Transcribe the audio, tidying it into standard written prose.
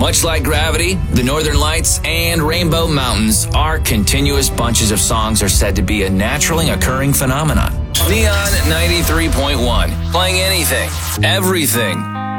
Much like gravity, the Northern Lights, and Rainbow Mountains, our continuous bunches of songs are said to be a naturally occurring phenomenon. Neon 93.1, playing anything, everything,